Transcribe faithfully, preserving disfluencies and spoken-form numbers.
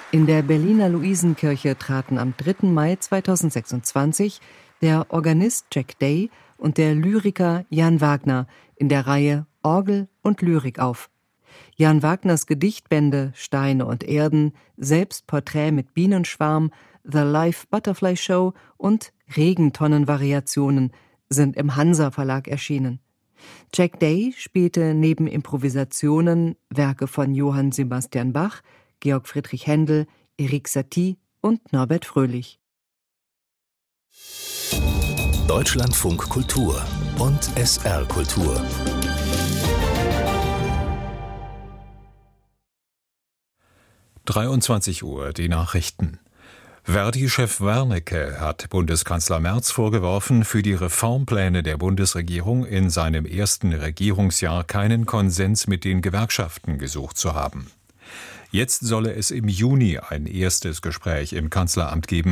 In der Berliner Luisenkirche traten am dritten Mai zweitausendsechsundzwanzig der Organist Jack Day und der Lyriker Jan Wagner in der Reihe Orgel und Lyrik auf. Jan Wagners Gedichtbände Steine und Erden, Selbstporträt mit Bienenschwarm, The Live Butterfly Show und Regentonnenvariationen sind im Hansa Verlag erschienen. Jack Day spielte neben Improvisationen Werke von Johann Sebastian Bach, Georg Friedrich Händel, Erik Satie und Norbert Fröhlich. Deutschlandfunk Kultur und S R Kultur. dreiundzwanzig Uhr, die Nachrichten. Verdi-Chef Wernicke hat Bundeskanzler Merz vorgeworfen, für die Reformpläne der Bundesregierung in seinem ersten Regierungsjahr keinen Konsens mit den Gewerkschaften gesucht zu haben. Jetzt solle es im Juni ein erstes Gespräch im Kanzleramt geben.